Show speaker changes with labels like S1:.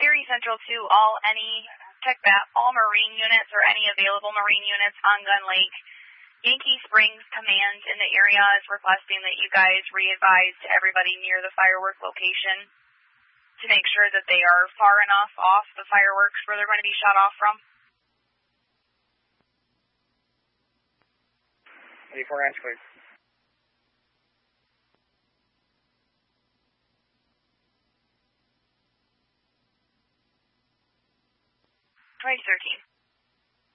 S1: Erie Central to all Marine units or any available Marine units on Gun Lake. Yankee Springs Command in the area is requesting that you guys re-advise to everybody near the firework location to make sure that they are far enough off the fireworks where they're going to be shot off from.
S2: 84 answer, please.
S1: Twenty 13.